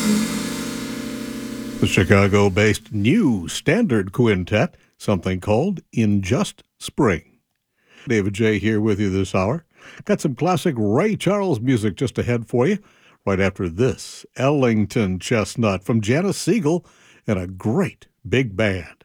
The Chicago-based New Standard Quintet, something called In Just Spring. David J. here with you this hour. Got some classic Ray Charles music just ahead for you. Right after this, Ellington Chestnut from Janis Siegel and a great big band.